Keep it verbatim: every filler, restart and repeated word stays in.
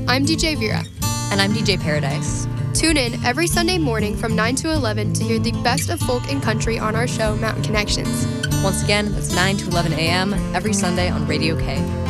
I'm D J Vera. And I'm D J Paradise. Tune in every Sunday morning from nine to eleven to hear the best of folk and country on our show, Mountain Connections. Once again, that's nine to eleven a.m. every Sunday on Radio K.